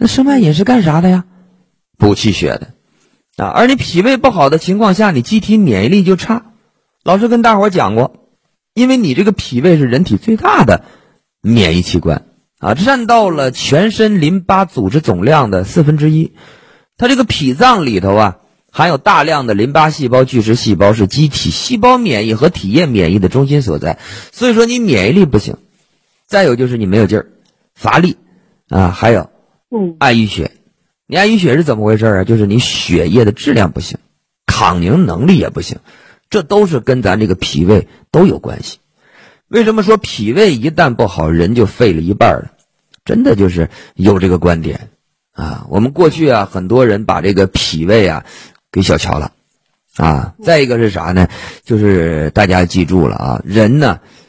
那生脉饮是干啥的呀？补气血的啊。而你脾胃不好的情况下，你机体免疫力就差。老师跟大伙讲过，因为你这个脾胃是人体最大的免疫器官啊，占到了全身淋巴组织总量的1/4。它这个脾脏里头啊，含有大量的淋巴细胞、巨噬细胞，是机体细胞免疫和体液免疫的中心所在。所以说你免疫力不行，再有就是你没有劲儿、乏力啊，还有爱淤血。你爱淤血是怎么回事啊？就是你血液的质量不行，抗凝能力也不行，这都是跟咱这个脾胃都有关系。为什么说脾胃一旦不好，人就废了一半了？真的就是有这个观点啊。我们过去啊，很多人把这个脾胃啊给小瞧了啊。再一个是啥呢？就是大家记住了啊，人呢